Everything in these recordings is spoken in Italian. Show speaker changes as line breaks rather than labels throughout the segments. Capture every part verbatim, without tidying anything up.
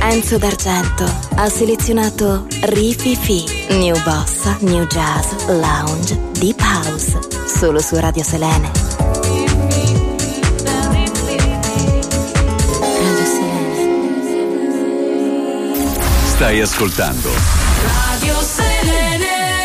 Enzo D'Argento ha selezionato Rififi, New Bossa, New Jazz, Lounge, Deep House, solo su Radio Selene. Radio Selene.
Stai ascoltando
Radio Selene.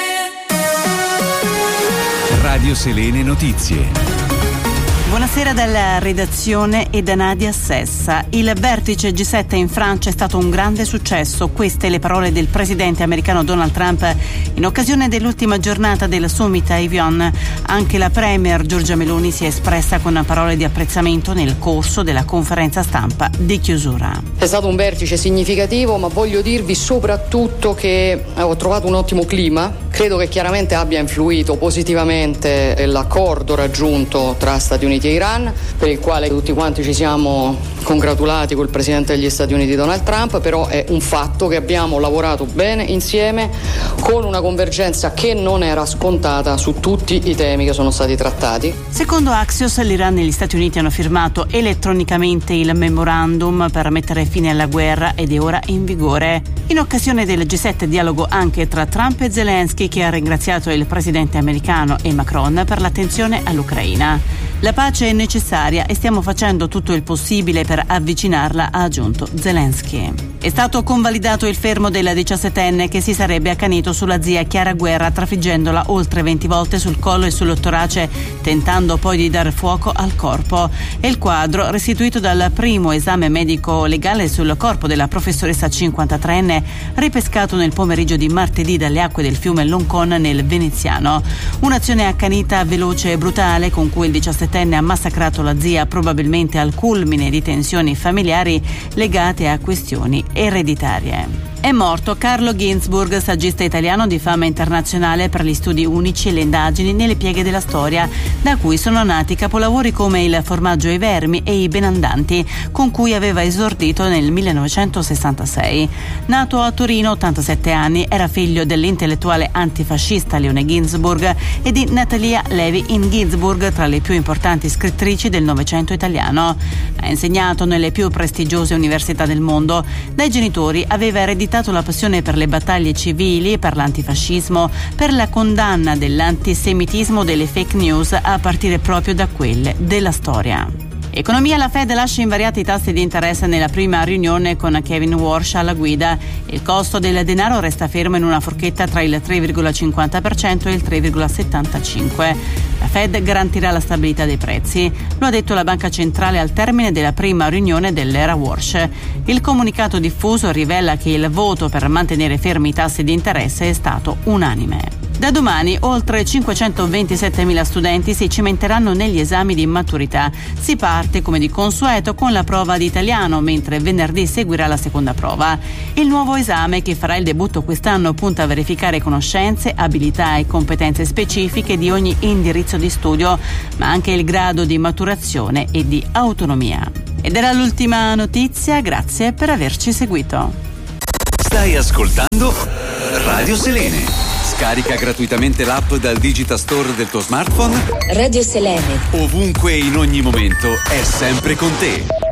Radio Selene Notizie.
Buonasera dalla redazione e da Nadia Sessa. Il vertice G sette in Francia è stato un grande successo. Queste le parole del presidente americano Donald Trump in occasione dell'ultima giornata del summit a Evian. Anche la premier Giorgia Meloni si è espressa con parole di apprezzamento nel corso della conferenza stampa di chiusura.
È stato un vertice significativo, ma voglio dirvi soprattutto che ho trovato un ottimo clima. Credo che chiaramente abbia influito positivamente l'accordo raggiunto tra Stati Uniti e Iran, per il quale tutti quanti ci siamo congratulati col presidente degli Stati Uniti Donald Trump, però è un fatto che abbiamo lavorato bene insieme con una convergenza che non era scontata su tutti i temi che sono stati trattati.
Secondo Axios, l'Iran e gli Stati Uniti hanno firmato elettronicamente il memorandum per mettere fine alla guerra ed è ora in vigore. In occasione del G sette dialogo anche tra Trump e Zelensky, che ha ringraziato il presidente americano e Macron per l'attenzione all'Ucraina. La pace è necessaria e stiamo facendo tutto il possibile per avvicinarla, ha aggiunto Zelensky. È stato convalidato il fermo del diciassettenne che si sarebbe accanito sulla zia Chiara Guerra, trafiggendola oltre venti volte sul collo e sul torace, tentando poi di dar fuoco al corpo. È il quadro restituito dal primo esame medico legale sul corpo della professoressa cinquantatreenne, ripescato nel pomeriggio di martedì dalle acque del fiume Loncon nel Veneziano. Un'azione accanita, veloce e brutale con cui il diciassettenne ha massacrato la zia, probabilmente al culmine di tensioni familiari legate a questioni ereditarie. È morto Carlo Ginzburg, saggista italiano di fama internazionale per gli studi unici e le indagini nelle pieghe della storia, da cui sono nati capolavori come Il formaggio ai vermi e I benandanti, con cui aveva esordito nel millenovecentosessantasei. Nato a Torino, ottantasette anni, era figlio dell'intellettuale antifascista Leone Ginzburg e di Natalia Levi-in Ginzburg, tra le più importanti scrittrici del Novecento italiano. Ha insegnato nelle più prestigiose università del mondo. Dai genitori aveva ereditato la passione per le battaglie civili, per l'antifascismo, per la condanna dell'antisemitismo, delle fake news, a partire proprio da quelle della storia. Economia. La Fed lascia invariati i tassi di interesse nella prima riunione con Kevin Warsh alla guida. Il costo del denaro resta fermo in una forchetta tra il tre virgola cinquanta per cento e il tre virgola settantacinque per cento. La Fed garantirà la stabilità dei prezzi, lo ha detto la Banca Centrale al termine della prima riunione dell'era Warsh. Il comunicato diffuso rivela che il voto per mantenere fermi i tassi di interesse è stato unanime. Da domani oltre cinquecentoventisettemila studenti si cimenteranno negli esami di maturità. Si parte come di consueto con la prova di italiano, mentre venerdì seguirà la seconda prova. Il nuovo esame, che farà il debutto quest'anno, punta a verificare conoscenze, abilità e competenze specifiche di ogni indirizzo di studio, ma anche il grado di maturazione e di autonomia. Ed era l'ultima notizia, grazie per averci seguito.
Stai ascoltando Radio Selene. Scarica gratuitamente l'app dal Digital Store del tuo smartphone.
Radio Selene.
Ovunque e in ogni momento è sempre con te.